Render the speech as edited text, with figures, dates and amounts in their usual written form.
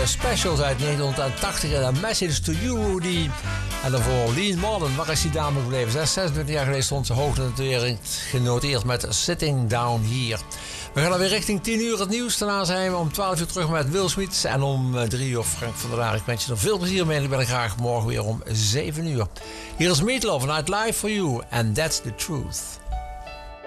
specials uit 1980. En Message to You, Rudy. En daarvoor Lean Martin. Waar is die dame gebleven? 26 jaar geleden stond ze hoog genoteerd met Sitting Down Here. We gaan alweer richting 10 uur het nieuws. Daarna zijn we om 12 uur terug met Will Smith. En om 3 uur Frank van der Laar. Ik wens je er veel plezier mee. En ik ben er graag morgen weer om 7 uur. Hier is Meatloaf vanuit Live for You. And that's the truth.